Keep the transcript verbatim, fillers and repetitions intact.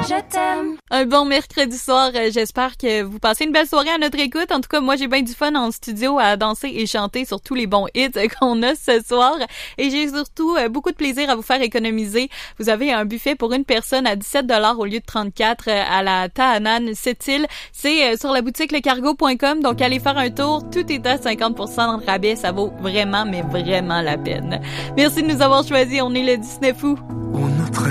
je t'aime. Un bon mercredi soir, euh, j'espère que vous passez une belle soirée à notre écoute. En tout cas, moi j'ai bien du fun en studio à danser et chanter sur tous les bons hits euh, qu'on a ce soir. Et j'ai surtout euh, beaucoup de plaisir à vous faire économiser. Vous avez un buffet pour une personne à dix-sept dollars au lieu de trente-quatre euh, à la Tahanan Sept-Îles. C'est euh, sur la boutique lecargo point com, donc allez faire un tour. Tout est à cinquante pour cent de rabais, ça vaut vraiment, mais vraiment la peine. Merci de nous avoir choisis, on est le dix-neuf août.